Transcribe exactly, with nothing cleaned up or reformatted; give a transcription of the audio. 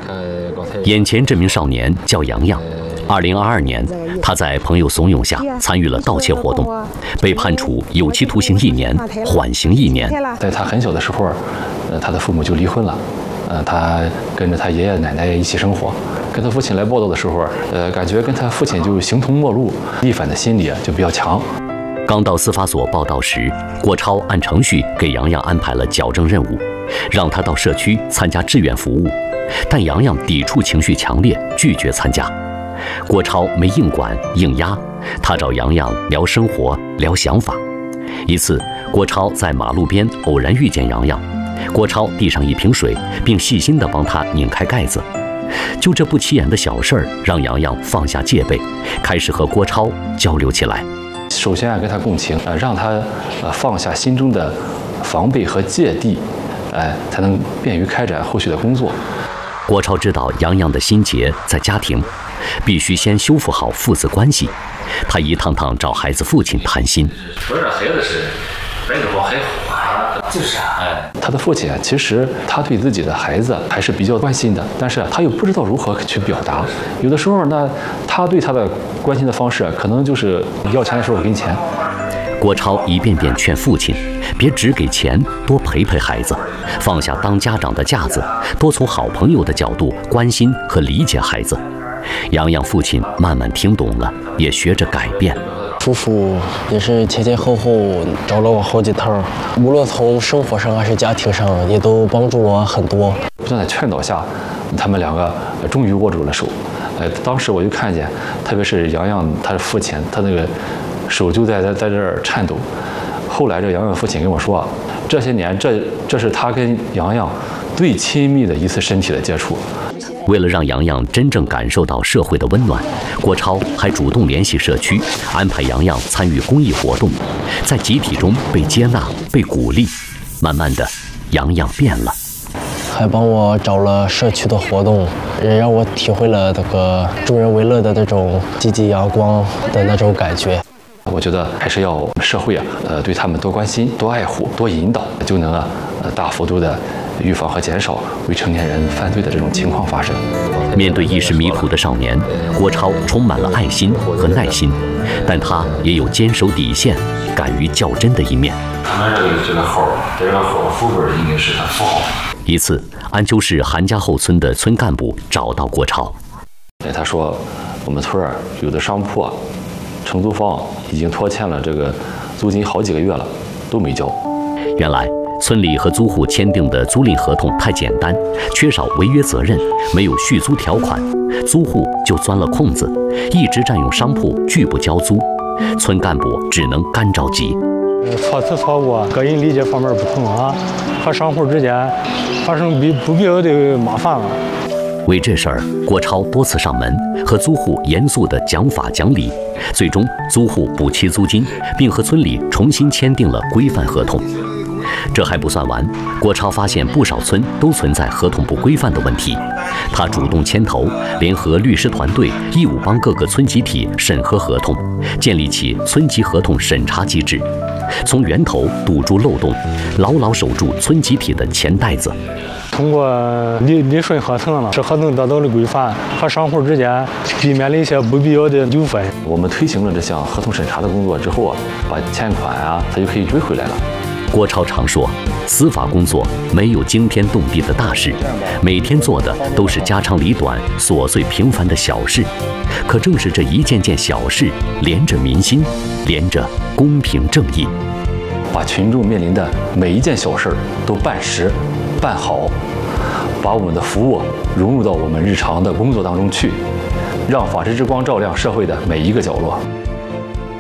眼前这名少年叫杨洋。二零二二年，他在朋友怂恿下参与了盗窃活动，被判处有期徒刑一年，缓刑一年。 在他很小的时候，呃，他的父母就离婚了，呃，他跟着他爷爷奶奶一起生活。跟他父亲来报道的时候，呃，感觉跟他父亲就形同陌路，逆反的心理就比较强。 刚到司法所报到时，郭超按程序给杨洋安排了矫正任务，让他到社区参加志愿服务，但杨洋抵触情绪强烈，拒绝参加。郭超没硬管硬压，他找杨洋聊生活聊想法。一次，郭超在马路边偶然遇见杨洋，郭超递上一瓶水，并细心地帮他拧开盖子。就这不起眼的小事儿，让杨洋放下戒备，开始和郭超交流起来。 首先啊，跟他共情，呃，让他呃放下心中的防备和芥蒂，哎，才能便于开展后续的工作。 郭超知道杨洋的心结在家庭，必须先修复好父子关系。他一趟趟找孩子父亲谈心。 我这孩子是白着好还好，就是啊，哎， 他的父亲啊，其实他对自己的孩子还是比较关心的，但是他又不知道如何去表达。有的时候呢，他对他的关心的方式，可能就是要钱的时候给你钱。 郭超一遍遍劝父亲，别只给钱，多陪陪孩子，放下当家长的架子，多从好朋友的角度关心和理解孩子。杨洋父亲慢慢听懂了，也学着改变。 叔父也是前前后后找了我好几趟，无论从生活上还是家庭上，也都帮助我很多。 不断的劝导下，他们两个终于握住了手。呃，当时我就看见，特别是杨洋他的父亲，他那个手就在在在这儿颤抖。后来这杨洋父亲跟我说，这些年这这是他跟杨洋最亲密的一次身体的接触。 为了让杨洋真正感受到社会的温暖，郭超还主动联系社区，安排杨洋参与公益活动，在集体中被接纳、被鼓励。慢慢的，杨洋变了， 还帮我找了社区的活动，也让我体会了这个助人为乐的那种积极阳光的那种感觉。 我觉得还是要社会啊，呃，对他们多关心、多爱护、多引导，就能啊，呃，大幅度的预防和减少未成年人犯罪的这种情况发生。 面对一时迷途的少年，郭超充满了爱心和耐心，但他也有坚守底线、敢于较真的一面。 他们这个这个号，这个号后边应该是他符号。 一次，安丘市韩家后村的村干部找到郭超， 哎，他说，我们村儿有的商铺啊，承租方已经拖欠了这个租金好几个月了，都没交。 原来村里和租户签订的租赁合同太简单，缺少违约责任，没有续租条款，租户就钻了空子，一直占用商铺，拒不交租。村干部只能干着急。 错词错误，个人理解方面不同啊，和商户之间发生必不必要的麻烦了。 为这事儿，郭超多次上门，和租户严肃地讲法讲理，最终租户补齐租金，并和村里重新签订了规范合同。这还不算完，郭超发现不少村都存在合同不规范的问题，他主动牵头，联合律师团队，义务帮各个村集体审核合同，建立起村级合同审查机制，从源头堵住漏洞，牢牢守住村集体的钱袋子。 通过理理顺合同了，使合同得到了规范，和商户之间避免了一些不必要的纠纷。 我们推行了这项合同审查的工作之后啊，把欠款啊，他就可以追回来了。 郭超常说，司法工作没有惊天动地的大事，每天做的都是家长里短、琐碎平凡的小事。可正是这一件件小事，连着民心，连着公平正义， 把群众面临的每一件小事都办实、办好，把我们的服务融入到我们日常的工作当中去，让法治之光照亮社会的每一个角落。